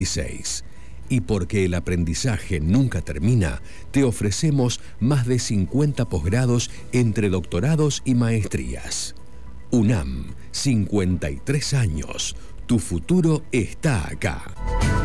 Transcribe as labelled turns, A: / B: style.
A: Y porque el aprendizaje nunca termina, te ofrecemos más de 50 posgrados entre doctorados y maestrías. UNAM, 53 años. Tu futuro está acá.